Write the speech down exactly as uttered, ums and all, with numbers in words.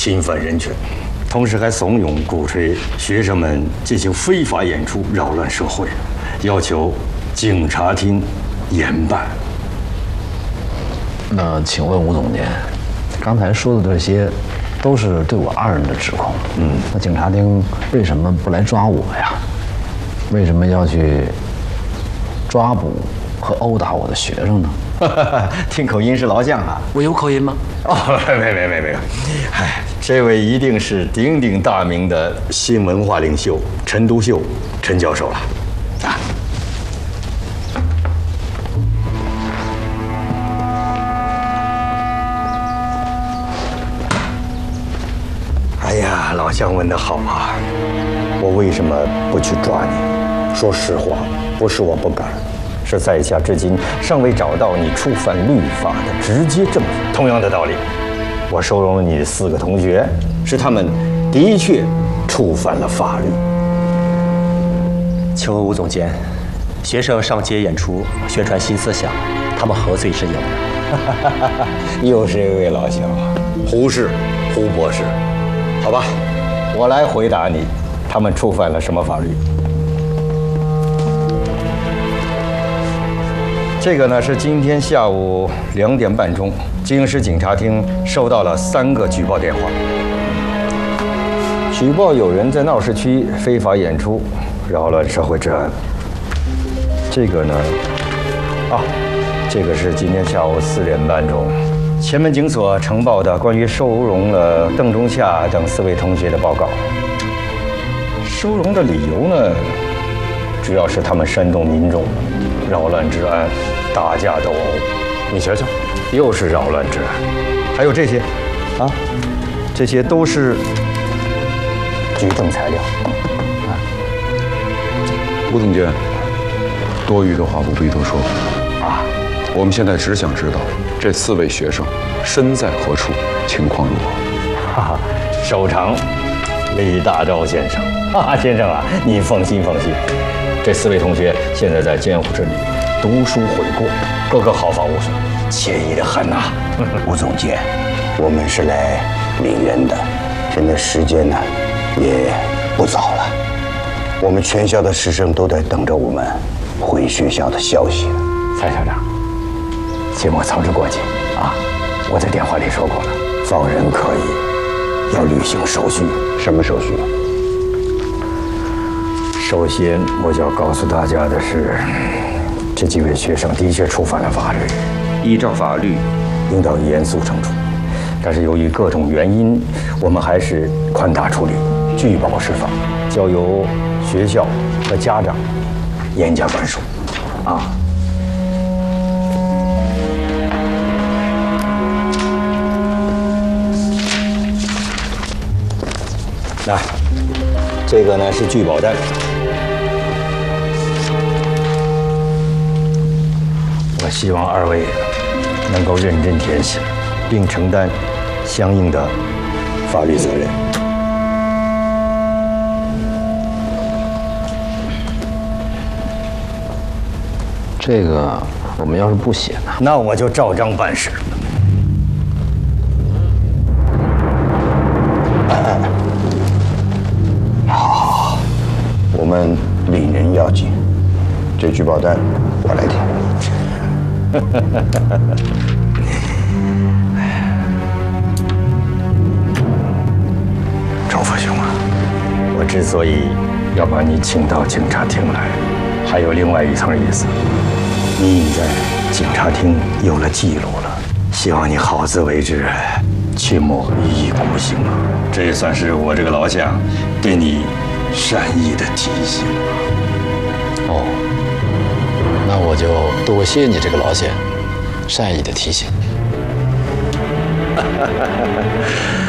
侵犯人权，同时还怂恿鼓吹学生们进行非法演出，扰乱社会，要求警察厅严办。 那请问吴总监，刚才说的这些，都是对我二人的指控。嗯，那警察厅为什么不来抓我呀？为什么要去抓捕和殴打我的学生呢？ 听口音是老将啊！ 我有口音吗？ 哦，没没没没有，哎，这位一定是鼎鼎大名的新文化领袖陈独秀陈教授了，啊。哎呀，老乡问得好啊！我为什么不去抓你？说实话，不是我不敢。是在下至今尚未找到你触犯律法的直接证据。同样的道理，我收容了你的四个同学，是他们的确触犯了法律。 请问吴总监，学生上街演出宣传新思想，他们何罪之有呢？ 又是一位老乡，胡适，胡博士。好吧，我来回答你，他们触犯了什么法律？这个呢是今天下午两点半钟，京师警察厅收到了三个举报电话，举报有人在闹市区非法演出，扰乱社会治安。这个呢，啊，这个是今天下午四点半钟，前门警所呈报的关于收容了邓中夏等四位同学的报告。收容的理由呢，主要是他们煽动民众，扰乱治安，打架斗殴。你瞧瞧，又是扰乱治安。还有这些，啊，这些都是举证材料。啊， 吴总监，多余的话不必多说。 啊， 我们现在只想知道这四位学生身在何处，情况如何。 哈哈，首长李大钊先生。哈哈，先生啊，你放心放心。这四位同学现在在监护室里读书悔过，个个毫发无损，惬意的很呐。 吴总监，我们是来领人的，现在时间呢也不早了，我们全校的师生都在等着我们回学校的消息。 蔡校长，切莫操之过急啊！我在电话里说过了，放人可以，要履行手续。 什么手续？ 首先，我要告诉大家的是，这几位学生的确触犯了法律，依照法律，应当严肃惩处。但是由于各种原因，我们还是宽大处理，拒保释放，交由学校和家长严加管束。啊，那这个呢是拒保单。我希望二位能够认真填写，并承担相应的法律责任。 这个我们要是不写呢？ 那我就照章办事。 好，我们领人要紧，这举报单我来填。 周福兄啊，我之所以要把你请到警察厅来，还有另外一层意思。你已在警察厅有了记录了，希望你好自为之，切莫一意孤行啊！这也算是我这个老乡对你善意的提醒。 哦，那我就多谢你这个老乡善意的提醒。